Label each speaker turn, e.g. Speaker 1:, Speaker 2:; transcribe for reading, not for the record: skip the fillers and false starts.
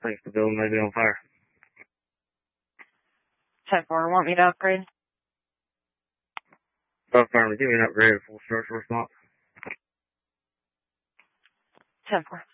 Speaker 1: Thinks the building may be on fire.
Speaker 2: 10-4, want me to upgrade?
Speaker 1: Affirmative, give me an upgrade, full structure response.
Speaker 2: 10-4.